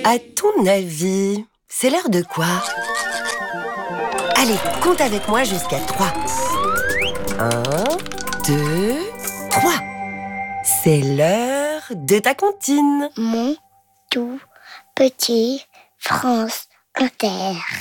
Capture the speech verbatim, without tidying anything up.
À ton avis, c'est l'heure de quoi? Allez, compte avec moi jusqu'à trois. Un, deux, trois. C'est l'heure de ta comptine. Mon tout petit France Inter.